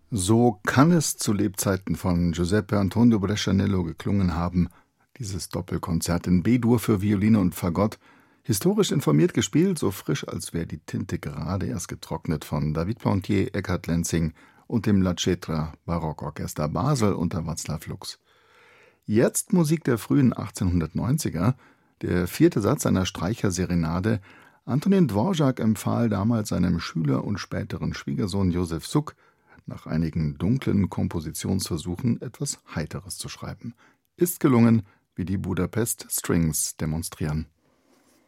So kann es zu Lebzeiten von Giuseppe Antonio Brescianello geklungen haben, dieses Doppelkonzert in B-Dur für Violine und Fagott, historisch informiert gespielt, so frisch, als wäre die Tinte gerade erst getrocknet, von David Pontier, Eckhard Lenzing und dem La Cetra Barockorchester Basel unter Václav Lux. Jetzt Musik der frühen 1890er, der vierte Satz einer Streicherserenade. Antonin Dvorak empfahl damals seinem Schüler und späteren Schwiegersohn Josef Suk, nach einigen dunklen Kompositionsversuchen etwas Heiteres zu schreiben. Ist gelungen, wie die Budapest Strings demonstrieren.